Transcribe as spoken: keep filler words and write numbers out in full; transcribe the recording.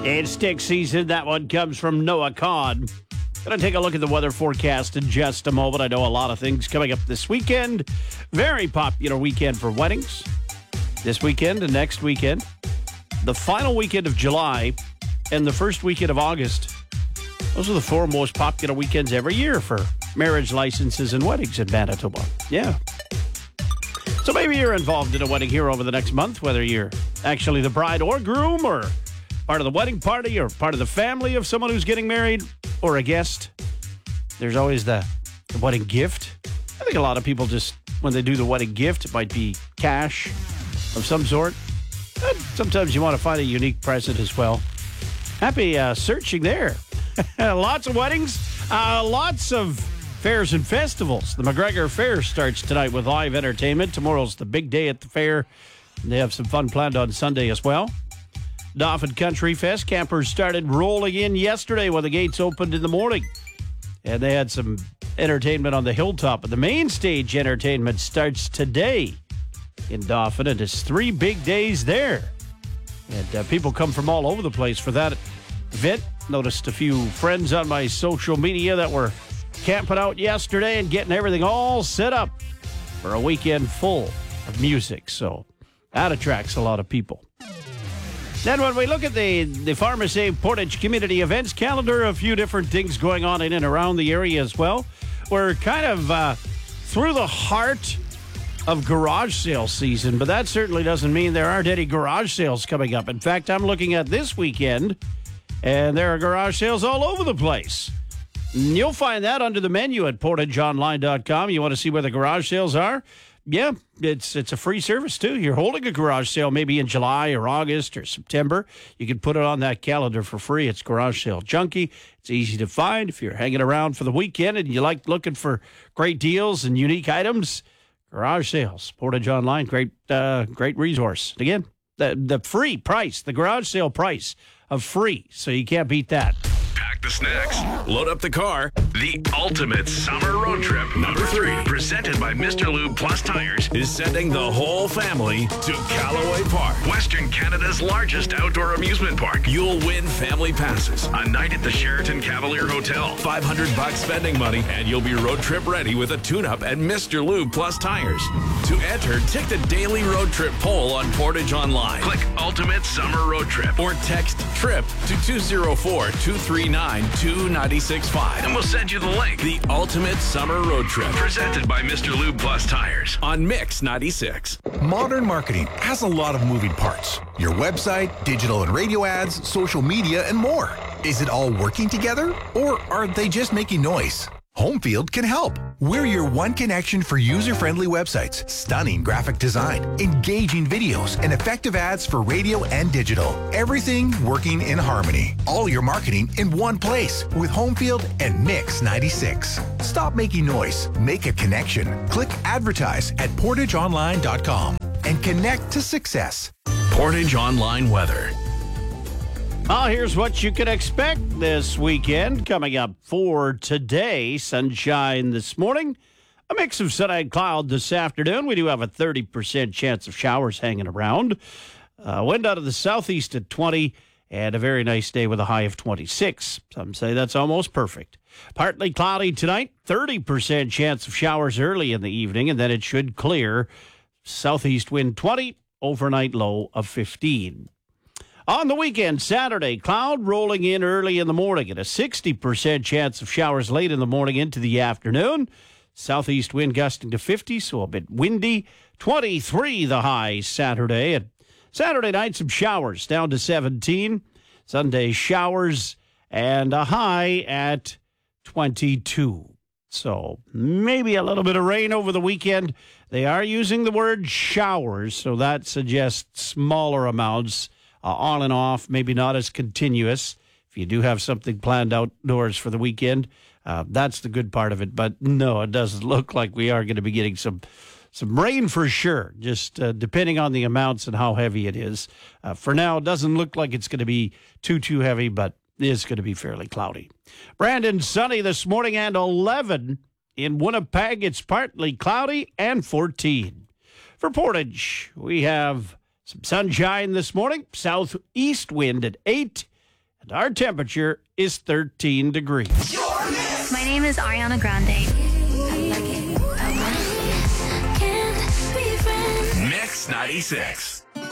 It's stick season. That one comes from Noah Kahn. Going to take a look at the weather forecast in just a moment. I know a lot of things coming up this weekend. Very popular weekend for weddings. This weekend and next weekend. The final weekend of July and the first weekend of August. Those are the four most popular weekends every year for marriage licenses and weddings in Manitoba. Yeah. So maybe you're involved in a wedding here over the next month, whether you're actually the bride or groom or part of the wedding party or part of the family of someone who's getting married or a guest. There's always the, the wedding gift. I think a lot of people just, when they do the wedding gift, it might be cash of some sort. But sometimes you want to find a unique present as well. Happy uh, searching there. Lots of weddings, uh, lots of fairs and festivals. The McGregor Fair starts tonight with live entertainment. Tomorrow's the big day at the fair. They have some fun planned on Sunday as well. Dauphin Country Fest. Campers started rolling in yesterday when the gates opened in the morning. And they had some entertainment on the hilltop. But the main stage entertainment starts today in Dauphin. And it's three big days there. And uh, people come from all over the place for that event. Noticed a few friends on my social media that were camping out yesterday and getting everything all set up for a weekend full of music. So that attracts a lot of people. Then when we look at the, the Farmers Save Portage community events calendar, a few different things going on in and around the area as well. We're kind of uh, through the heart of garage sale season, but that certainly doesn't mean there aren't any garage sales coming up. In fact, I'm looking at this weekend, and there are garage sales all over the place. And you'll find that under the menu at portage online dot com. You want to see where the garage sales are? Yeah, it's it's a free service, too. You're holding a garage sale maybe in July or August or September. You can put it on that calendar for free. It's Garage Sale Junkie. It's easy to find. If you're hanging around for the weekend and you like looking for great deals and unique items, garage sales, Portage Online, great uh, great resource. Again, the, the free price, the garage sale price of free, so you can't beat that. Pack the snacks, load up the car. The ultimate summer road trip, number three, presented by Mister Lube Plus Tires, is sending the whole family to Callaway Park, Western Canada's largest outdoor amusement park. You'll win family passes, a night at the Sheraton Cavalier Hotel, five hundred bucks spending money, and you'll be road trip ready with a tune-up at Mister Lube Plus Tires. To enter, take the daily road trip poll on Portage Online. Click Ultimate Summer Road Trip or text TRIP to two zero four, two three nine, two nine six five and we'll send you the link. The Ultimate Summer Road Trip, presented by Mister Lube Plus Tires on Mix ninety-six. Modern marketing has a lot of moving parts. Your website, digital and radio ads, social media, and more. Is it all working together, or are they just making noise? Homefield can help. We're your one connection for user-friendly websites, stunning graphic design, engaging videos, and effective ads for radio and digital. Everything working in harmony. All your marketing in one place with Homefield and Mix ninety-six. Stop making noise. Make a connection. Click advertise at portage online dot com and connect to success. Portage Online weather. Well, here's what you can expect this weekend. Coming up for today, sunshine this morning, a mix of sun and cloud this afternoon. We do have a thirty percent chance of showers hanging around. Uh, wind out of the southeast at twenty, and a very nice day with a high of twenty-six. Some say that's almost perfect. Partly cloudy tonight, thirty percent chance of showers early in the evening, and then it should clear. Southeast wind twenty, overnight low of fifteen. On the weekend, Saturday, cloud rolling in early in the morning and a sixty percent chance of showers late in the morning into the afternoon. Southeast wind gusting to fifty, so a bit windy. twenty-three the high Saturday. And Saturday night, some showers down to seventeen. Sunday, showers and a high at twenty-two. So maybe a little bit of rain over the weekend. They are using the word showers, so that suggests smaller amounts. Uh, on and off, maybe not as continuous. If you do have something planned outdoors for the weekend, uh, that's the good part of it. But no, it doesn't look like we are going to be getting some some rain for sure, just uh, depending on the amounts and how heavy it is. Uh, for now, it doesn't look like it's going to be too, too heavy, but it is going to be fairly cloudy. Brandon, sunny this morning and eleven. In Winnipeg, it's partly cloudy and fourteen. For Portage, we have some sunshine this morning, southeast wind at eight, And our temperature is thirteen degrees. My name is Ariana Grande. I like it. I like it. Can't be friends. Mix ninety-six.